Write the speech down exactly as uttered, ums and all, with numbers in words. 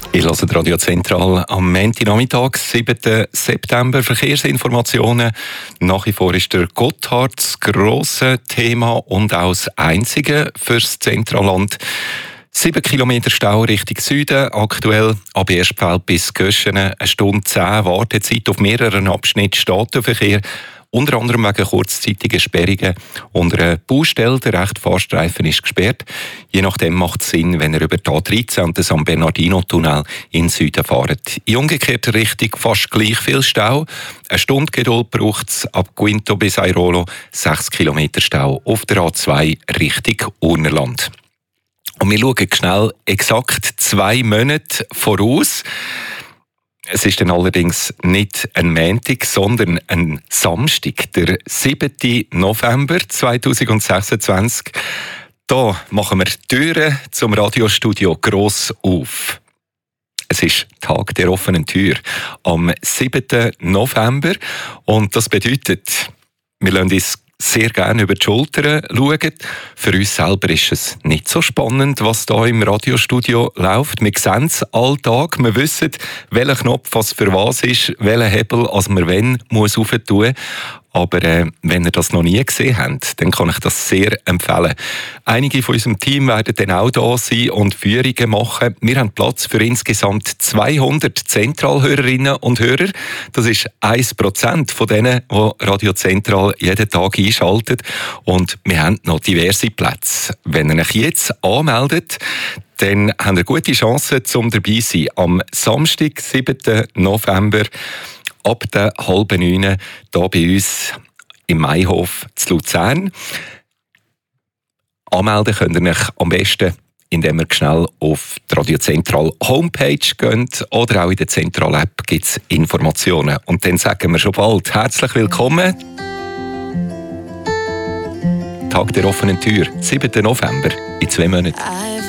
Ich höre Radio Zentral am Montagnachmittag, siebten September. Verkehrsinformationen. Nach wie vor ist der Gotthard das grosse Thema und auch das einzige fürs Zentralland. Sieben Kilometer Stau Richtung Süden. Aktuell ab Erstfeld bis Göschenen eine Stunde zehn Wartezeit. Auf mehreren Abschnitten steht der Verkehr. Unter anderem wegen kurzzeitigen Sperrungen unter einer Baustelle. Der rechte Fahrstreifen ist gesperrt. Je nachdem macht es Sinn, wenn ihr über die A dreizehn und den San Bernardino-Tunnel in den Süden fahrt. In umgekehrter Richtung fast gleich viel Stau. Eine Stunde Geduld braucht es ab Quinto bis Airolo. Sechs Kilometer Stau auf der A zwei Richtung Urnerland. Und wir schauen schnell exakt zwei Monate voraus. Es ist dann allerdings nicht ein Montag, sondern ein Samstag, der siebten November zweitausendsechsundzwanzig. Da machen wir die Türen zum Radiostudio gross auf. Es ist Tag der offenen Tür am siebten November und das bedeutet, wir lassen uns sehr gerne über die Schultern schauen. Für uns selber ist es nicht so spannend, was da im Radiostudio läuft. Wir sehen es alltag, wir wissen, welcher Knopf was für was ist, welchen Hebel als man wenn muss aufentun. Aber äh, wenn ihr das noch nie gesehen habt, dann kann ich das sehr empfehlen. Einige von unserem Team werden dann auch da sein und Führungen machen. Wir haben Platz für insgesamt zweihundert Zentralhörerinnen und Hörer. Das ist ein Prozent von denen, die Radio Zentral jeden Tag einschaltet. Und wir haben noch diverse Plätze. Wenn ihr euch jetzt anmeldet, dann habt ihr gute Chancen, um dabei zu sein. Am Samstag, siebten November, ab der halben neun hier bei uns im Maihof zu Luzern. Anmelden könnt ihr euch am besten, indem ihr schnell auf die Radio Zentral Homepage geht oder auch in der Zentral App gibt es Informationen. Und dann sagen wir schon bald herzlich willkommen. Tag der offenen Tür, siebten November in zwei Monaten.